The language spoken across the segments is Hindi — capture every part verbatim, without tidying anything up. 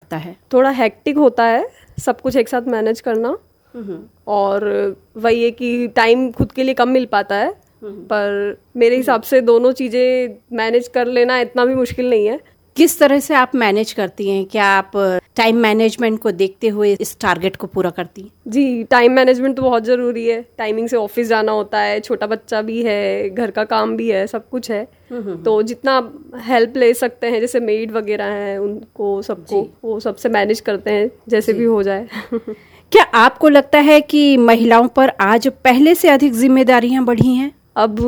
है? थोड़ा हेक्टिक होता है सब कुछ एक साथ मैनेज करना, और वही है कि टाइम खुद के लिए कम मिल पाता है, पर मेरे हिसाब से दोनों चीज़ें मैनेज कर लेना इतना भी मुश्किल नहीं है। किस तरह से आप मैनेज करती हैं? क्या आप टाइम मैनेजमेंट को देखते हुए इस टारगेट को पूरा करती हैं? जी, टाइम मैनेजमेंट तो बहुत ज़रूरी है। टाइमिंग से ऑफिस जाना होता है, छोटा बच्चा भी है, घर का काम भी है, सब कुछ है। तो जितना हेल्प ले सकते हैं, जैसे मेड वगैरह हैं, उनको सबको वो सबसे मैनेज करते हैं जैसे भी हो जाए। क्या आपको लगता है कि महिलाओं पर आज पहले से अधिक जिम्मेदारियां बढ़ी हैं? अब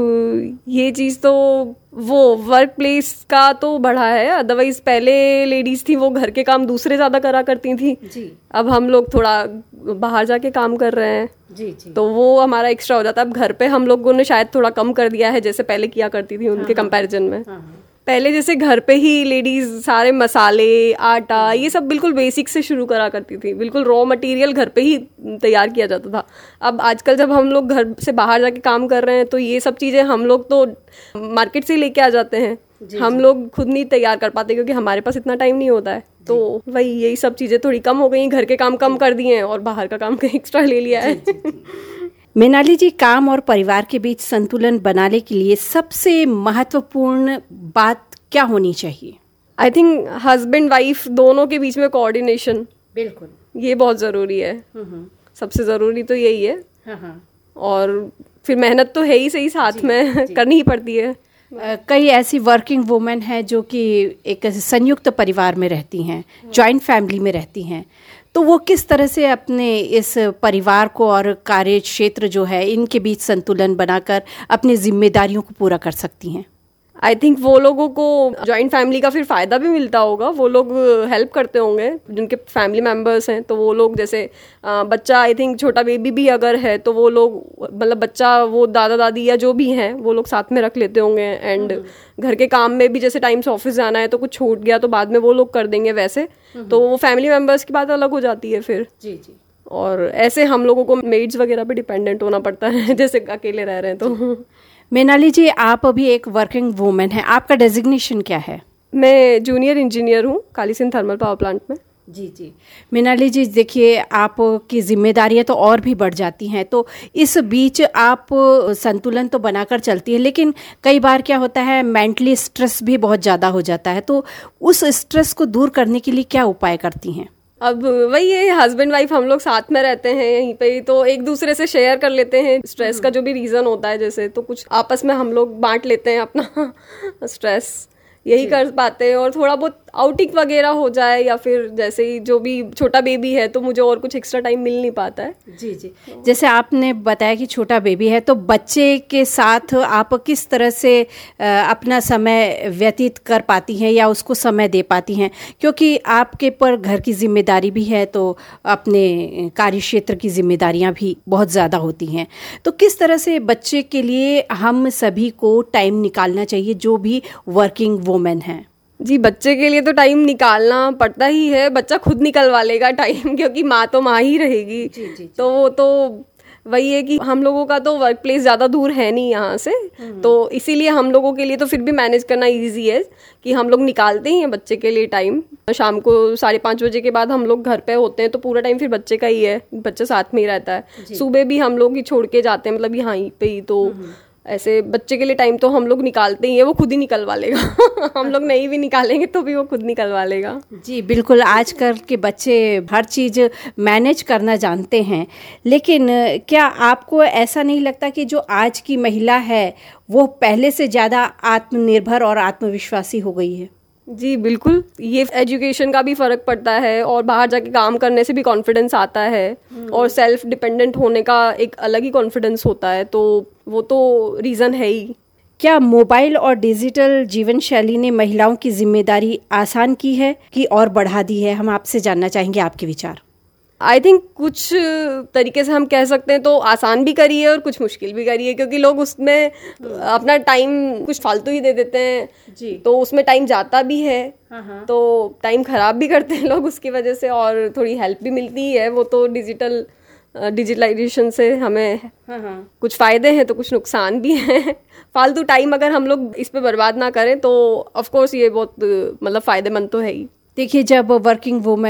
ये चीज़ तो वो वर्क प्लेस का तो बढ़ा है, अदरवाइज पहले लेडीज थी वो घर के काम दूसरे ज़्यादा करा करती थी जी। अब हम लोग थोड़ा बाहर जाके काम कर रहे हैं जी, जी। तो वो हमारा एक्स्ट्रा हो जाता है। अब घर पे हम लोगों ने शायद थोड़ा कम कर दिया है जैसे पहले किया करती थी उनके कंपैरिजन में। हाँ, हाँ। पहले जैसे घर पे ही लेडीज सारे मसाले, आटा, ये सब बिल्कुल बेसिक से शुरू करा करती थी, बिल्कुल रॉ मटेरियल घर पे ही तैयार किया जाता था। अब आजकल जब हम लोग घर से बाहर जाके काम कर रहे हैं तो ये सब चीज़ें हम लोग तो मार्केट से ही लेके आ जाते हैं जी, हम जी। लोग खुद नहीं तैयार कर पाते क्योंकि हमारे पास इतना टाइम नहीं होता है। तो वही यही सब चीज़ें थोड़ी कम हो गई, घर के काम कम कर दिए हैं और बाहर का काम एक्स्ट्रा ले लिया है। जी, जी, जी। मृणाली जी, काम और परिवार के बीच संतुलन बनाने के लिए सबसे महत्वपूर्ण बात क्या होनी चाहिए? आई थिंक हस्बैंड वाइफ दोनों के बीच में कोऑर्डिनेशन, बिल्कुल ये बहुत ज़रूरी है। सबसे ज़रूरी तो यही है। हाँ। और फिर मेहनत तो है ही सही, साथ जी, में जी। करनी ही पड़ती है। Uh, कई ऐसी वर्किंग वुमेन हैं जो कि एक संयुक्त परिवार में रहती हैं, जॉइंट फैमिली में रहती हैं, तो वो किस तरह से अपने इस परिवार को और कार्य क्षेत्र जो है इनके बीच संतुलन बनाकर अपनी जिम्मेदारियों को पूरा कर सकती हैं? आई थिंक वो लोगों को जॉइंट फैमिली का फिर फ़ायदा भी मिलता होगा, वो लोग हेल्प करते होंगे जिनके फैमिली मेम्बर्स हैं, तो वो लोग जैसे आ, बच्चा आई थिंक छोटा बेबी भी अगर है तो वो लोग मतलब बच्चा वो दादा दादी या जो भी हैं वो लोग साथ में रख लेते होंगे। एंड घर के काम में भी जैसे टाइम से ऑफिस जाना है तो कुछ छूट गया तो बाद में वो लोग कर देंगे वैसे, तो वो फैमिली मेम्बर्स की बात अलग हो जाती है फिर जी जी। और ऐसे हम लोगों को मेड्स वगैरह पे डिपेंडेंट होना पड़ता है जैसे अकेले रह रहे हैं तो। मृणाली जी, आप अभी एक वर्किंग वूमेन है, आपका डेजिग्नेशन क्या है? मैं जूनियर इंजीनियर हूँ Kali Sindh thermal power plant में। जी जी। मृणाली जी, देखिए आपकी जिम्मेदारियां तो और भी बढ़ जाती हैं, तो इस बीच आप संतुलन तो बनाकर चलती है, लेकिन कई बार क्या होता है मेंटली स्ट्रेस भी बहुत ज़्यादा हो जाता है, तो उस स्ट्रेस को दूर करने के लिए क्या उपाय करती हैं? अब वही है, हस्बैंड वाइफ हम लोग साथ में रहते हैं यहीं पे, तो एक दूसरे से शेयर कर लेते हैं स्ट्रेस का जो भी रीज़न होता है, जैसे तो कुछ आपस में हम लोग बांट लेते हैं अपना स्ट्रेस, यही कर पाते हैं। और थोड़ा बहुत आउटिंग वगैरह हो जाए या फिर जैसे ही जो भी छोटा बेबी है तो मुझे और कुछ एक्स्ट्रा टाइम मिल नहीं पाता है। जी जी। जैसे आपने बताया कि छोटा बेबी है, तो बच्चे के साथ आप किस तरह से अपना समय व्यतीत कर पाती हैं या उसको समय दे पाती हैं? क्योंकि आपके पर घर की जिम्मेदारी भी है तो अपने कार्य क्षेत्र की जिम्मेदारियां भी बहुत ज़्यादा होती हैं, तो किस तरह से बच्चे के लिए हम सभी को टाइम निकालना चाहिए जो भी वर्किंग वुमेन है? जी, बच्चे के लिए तो टाइम निकालना पड़ता ही है, बच्चा खुद निकलवा लेगा टाइम क्योंकि माँ तो माँ ही रहेगी। जी, जी, जी। तो वो तो वही है कि हम लोगों का तो वर्क प्लेस ज़्यादा दूर है नहीं यहाँ से, तो इसीलिए हम लोगों के लिए तो फिर भी मैनेज करना इजी है कि हम लोग निकालते ही हैं बच्चे के लिए टाइम। शाम को साढ़े पाँच बजे के बाद हम लोग घर पे होते हैं तो पूरा टाइम फिर बच्चे का ही है, बच्चा साथ में ही रहता है। सुबह भी हम लोग ही छोड़ के जाते हैं, मतलब यहाँ पे ही, तो ऐसे बच्चे के लिए टाइम तो हम लोग निकालते ही हैं, वो खुद ही निकलवा लेगा हम लोग नहीं भी निकालेंगे तो भी वो खुद निकलवा लेगा। जी बिल्कुल, आजकल के बच्चे हर चीज़ मैनेज करना जानते हैं, लेकिन क्या आपको ऐसा नहीं लगता कि जो आज की महिला है वो पहले से ज़्यादा आत्मनिर्भर और आत्मविश्वासी हो गई है? जी बिल्कुल, ये एजुकेशन का भी फ़र्क पड़ता है और बाहर जाके काम करने से भी कॉन्फिडेंस आता है और सेल्फ डिपेंडेंट होने का एक अलग ही कॉन्फिडेंस होता है, तो वो तो रीज़न है ही। क्या मोबाइल और डिजिटल जीवन शैली ने महिलाओं की जिम्मेदारी आसान की है कि और बढ़ा दी है? हम आपसे जानना चाहेंगे आपके विचार। आई थिंक कुछ तरीके से हम कह सकते हैं तो आसान भी करी है और कुछ मुश्किल भी करी है, क्योंकि लोग उसमें अपना टाइम कुछ फालतू ही दे देते हैं जी, तो उसमें टाइम जाता भी है, तो टाइम ख़राब भी करते हैं लोग उसकी वजह से, और थोड़ी हेल्प भी मिलती है। वो तो डिजिटल डिजिटलाइजेशन से हमें कुछ फ़ायदे हैं तो कुछ नुकसान भी हैं। फालतू टाइम अगर हम लोग इस पे बर्बाद ना करें तो ऑफ कोर्स ये बहुत मतलब फ़ायदेमंद तो है ही। देखिए, जब वर्किंग वूमेन